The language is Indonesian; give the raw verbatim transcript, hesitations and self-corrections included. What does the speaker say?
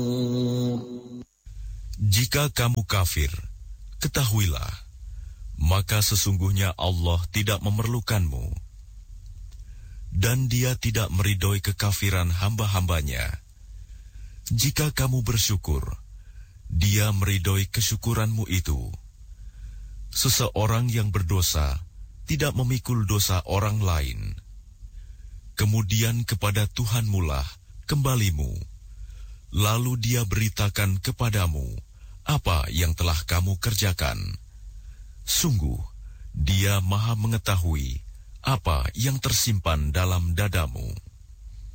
Jika kamu kafir, ketahuilah, maka sesungguhnya Allah tidak memerlukanmu, dan Dia tidak meridhoi kekafiran hamba-hambanya. Jika kamu bersyukur, Dia meridhoi kesyukuranmu itu. Seseorang yang berdosa tidak memikul dosa orang lain. Kemudian kepada Tuhanmu lah kembalimu, lalu Dia beritakan kepadamu apa yang telah kamu kerjakan. Sungguh, Dia Maha mengetahui apa yang tersimpan dalam dadamu.